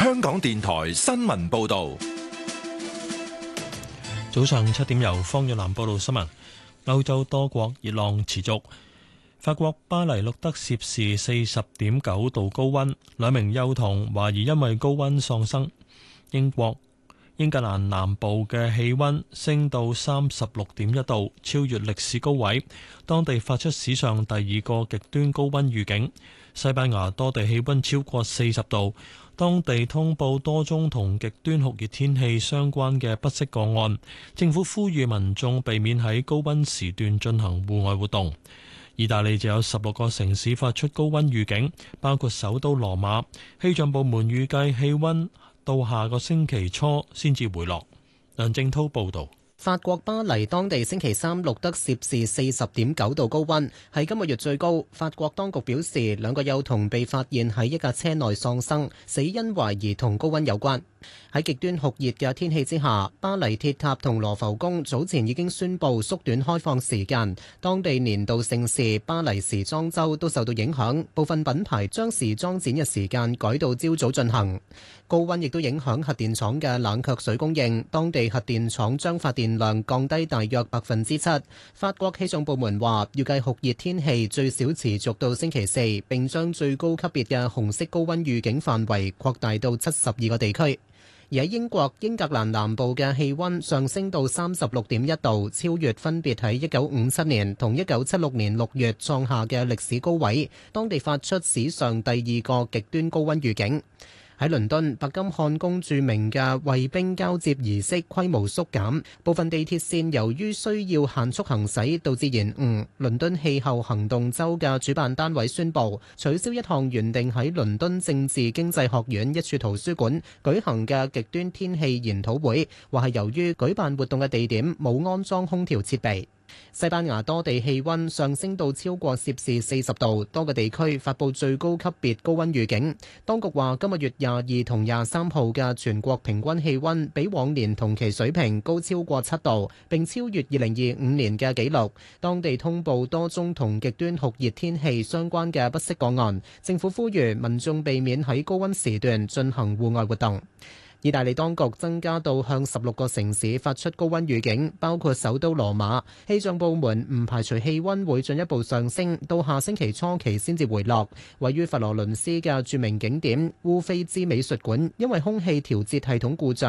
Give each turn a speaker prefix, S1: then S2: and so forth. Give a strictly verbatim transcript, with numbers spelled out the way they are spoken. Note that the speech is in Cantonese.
S1: 香港電台新聞報道。
S2: 早上七點，由方若南報道新聞。歐洲多國熱浪持續，法國巴黎錄得攝氏四十點九度高溫，兩名幼童懷疑因為高溫喪生。英國英格蘭南部嘅氣溫升到三十六點一度，超越歷史高位，當地發出史上第二個極端高溫預警。西班牙多地氣溫超過四十度，當地通報多宗同極端酷熱天氣相關嘅不適個案。政府呼籲民眾避免喺高溫時段進行戶外活動。意大利就有十六個城市發出高溫預警，包括首都羅馬。氣象部門預計氣溫到下個星期初先至回落。梁正濤報道。
S3: 法國巴黎當地星期三錄得攝氏四十點九度高溫，係今個月最高。法國當局表示，兩個幼童被發現喺一架車內喪生，死因懷疑同高溫有關。喺極端酷熱嘅天氣之下，巴黎鐵塔同羅浮宮早前已經宣布縮短開放時間，當地年度盛事巴黎時裝週都受到影響，部分品牌將時裝展嘅時間改到朝早進行。高溫亦都影響核電廠嘅冷卻水供應，當地核電廠將發電量降低大約百分之七。法國氣象部門話，預計酷熱天氣最少持續到星期四，並將最高級別嘅紅色高溫預警範圍擴大到七十二個地區。而喺英國英格蘭南部嘅氣溫上升到三十六點一度，超越分別喺一九五七年同一九七六年六月創下嘅歷史高位，當地發出史上第二個極端高溫預警。喺倫敦，白金漢宮著名嘅衛兵交接儀式規模縮減，部分地鐵線由於需要限速行駛，導致延誤。倫敦氣候行動週嘅主辦單位宣布取消一項原定喺倫敦政治經濟學院一處圖書館舉行嘅極端天氣研討會，話係由於舉辦活動嘅地點冇安裝空調設備。西班牙多地氣溫上升到超過攝氏四十度，多個地區發布最高級別高溫預警。當局話今個月廿二同廿三號嘅全國平均氣溫比往年同期水平高超過七度，並超越二零二五年嘅紀錄。當地通報多宗同極端酷熱天氣相關嘅不適個案，政府呼籲民眾避免喺高溫時段進行戶外活動。意大利當局增加到向十六個城市發出高溫預警，包括首都羅馬。氣象部門唔排除氣溫會進一步上升，到下星期初期先至回落。位於佛羅倫斯嘅著名景點烏菲茲美術館，因為空氣調節系統故障，